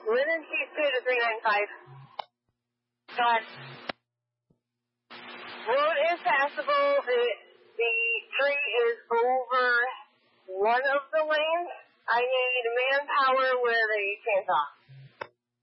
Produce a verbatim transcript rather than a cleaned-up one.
Linden Chief two to three nine five. Go ahead. Road is passable. The, the tree is over one of the lanes. I need manpower with a chainsaw.